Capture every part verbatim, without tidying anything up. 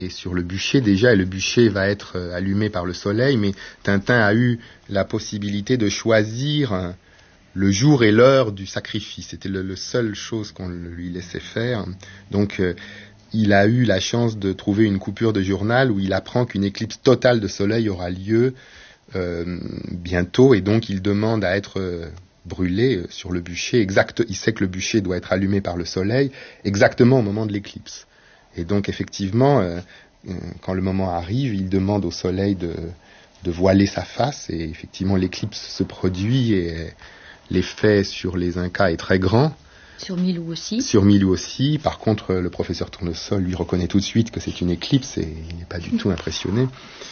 est sur le bûcher déjà, et le bûcher va être euh, allumé par le soleil, mais Tintin a eu la possibilité de choisir euh, le jour et l'heure du sacrifice. C'était le, le seule chose qu'on lui laissait faire. Donc, euh, il a eu la chance de trouver une coupure de journal où il apprend qu'une éclipse totale de soleil aura lieu euh, bientôt, et donc il demande à être euh, brûlé euh, sur le bûcher. Exact, il sait que le bûcher doit être allumé par le soleil exactement au moment de l'éclipse. Et donc effectivement, euh, euh, quand le moment arrive, il demande au soleil de, de voiler sa face, et effectivement l'éclipse se produit, et l'effet sur les Incas est très grand. Sur Milou aussi. Sur Milou aussi. Par contre, le professeur Tournesol lui reconnaît tout de suite que c'est une éclipse, et il n'est pas du tout impressionné.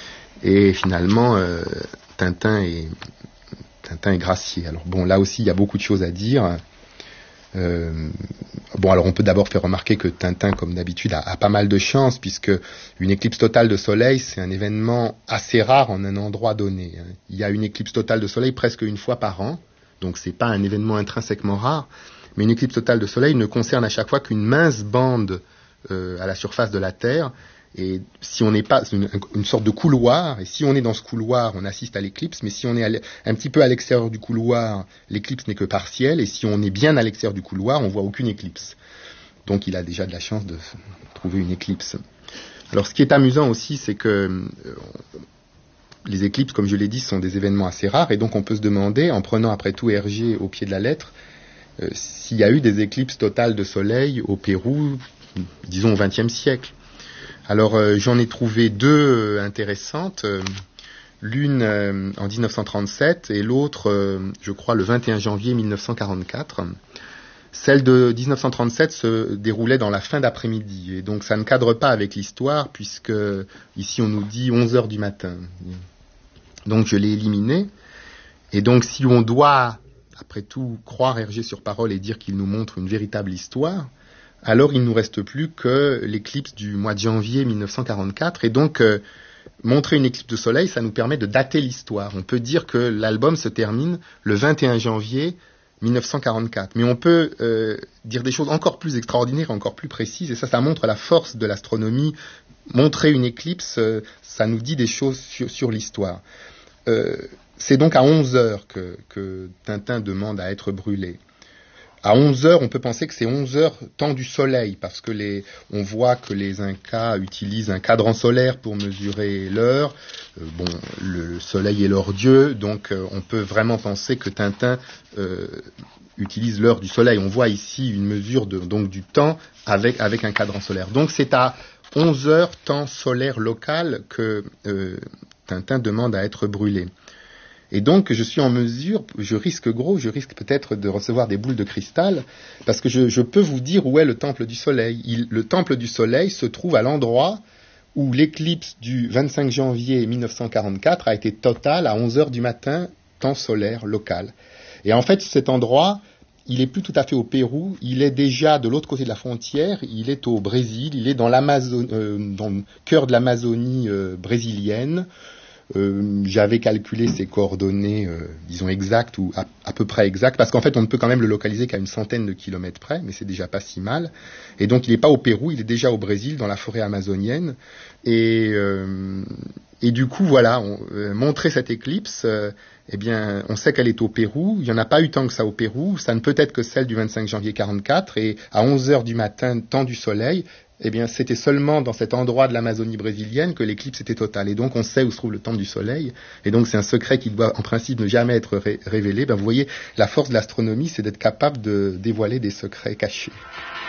Et finalement, euh, Tintin est, Tintin est gracié. Alors bon, là aussi, il y a beaucoup de choses à dire. Euh, bon, alors on peut d'abord faire remarquer que Tintin, comme d'habitude, a, a pas mal de chance, puisque une éclipse totale de soleil, c'est un événement assez rare en un endroit donné. Il y a une éclipse totale de soleil presque une fois par an, donc c'est pas un événement intrinsèquement rare. Mais une éclipse totale de soleil ne concerne à chaque fois qu'une mince bande euh, à la surface de la Terre. Et si on n'est pas une, une sorte de couloir, et si on est dans ce couloir, on assiste à l'éclipse. Mais si on est à un petit peu à l'extérieur du couloir, l'éclipse n'est que partielle. Et si on est bien à l'extérieur du couloir, on voit aucune éclipse. Donc il a déjà de la chance de trouver une éclipse. Alors ce qui est amusant aussi, c'est que euh, les éclipses, comme je l'ai dit, sont des événements assez rares. Et donc on peut se demander, en prenant après tout Hergé au pied de la lettre, Euh, s'il y a eu des éclipses totales de soleil au Pérou, disons au vingtième siècle. Alors euh, j'en ai trouvé deux euh, intéressantes, euh, l'une euh, en dix-neuf cent trente-sept et l'autre, euh, je crois, le vingt et un janvier mille neuf cent quarante-quatre. Celle de dix-neuf cent trente-sept se déroulait dans la fin d'après-midi, et donc ça ne cadre pas avec l'histoire, puisque ici on nous dit onze heures du matin. Donc je l'ai éliminée, et donc si on doit après tout, croire Hergé sur parole et dire qu'il nous montre une véritable histoire, alors il ne nous reste plus que l'éclipse du mois de janvier mille neuf cent quarante-quatre. Et donc, euh, montrer une éclipse de soleil, ça nous permet de dater l'histoire. On peut dire que l'album se termine le vingt et un janvier mille neuf cent quarante-quatre. Mais on peut euh, dire des choses encore plus extraordinaires, encore plus précises, et ça, ça montre la force de l'astronomie. Montrer une éclipse, euh, ça nous dit des choses sur, sur l'histoire. Euh, C'est donc à onze heures que, que Tintin demande à être brûlé. À onze heures, on peut penser que c'est onze heures temps du soleil, parce que les, on voit que les Incas utilisent un cadran solaire pour mesurer l'heure. Euh, bon, le soleil est leur dieu, donc euh, on peut vraiment penser que Tintin euh, utilise l'heure du soleil. On voit ici une mesure de, donc du temps avec, avec un cadran solaire. Donc c'est à onze heures temps solaire local que euh, Tintin demande à être brûlé. Et donc, je suis en mesure, je risque gros, je risque peut-être de recevoir des boules de cristal, parce que je, je peux vous dire où est le temple du soleil. Il, le temple du soleil se trouve à l'endroit où l'éclipse du vingt-cinq janvier mille neuf cent quarante-quatre a été totale à onze heures du matin, temps solaire local. Et en fait, cet endroit, il est plus tout à fait au Pérou, il est déjà de l'autre côté de la frontière, il est au Brésil, il est dans l'Amazon, euh, dans le cœur de l'Amazonie euh, brésilienne. Euh, j'avais calculé ses coordonnées, euh, disons exactes ou à, à peu près exactes, parce qu'en fait on ne peut quand même le localiser qu'à une centaine de kilomètres près, mais c'est déjà pas si mal. Et donc il n'est pas au Pérou, il est déjà au Brésil, dans la forêt amazonienne. Et, euh, et du coup voilà, on, euh, montrer cette éclipse, euh, eh bien on sait qu'elle est au Pérou, il n'y en a pas eu tant que ça au Pérou, ça ne peut être que celle du vingt-cinq janvier quarante-quatre, et à onze heures du matin, temps du soleil, eh bien, c'était seulement dans cet endroit de l'Amazonie brésilienne que l'éclipse était totale. Et donc, on sait où se trouve le temple du soleil. Et donc, c'est un secret qui doit, en principe, ne jamais être ré- révélé. Ben, vous voyez, la force de l'astronomie, c'est d'être capable de dévoiler des secrets cachés.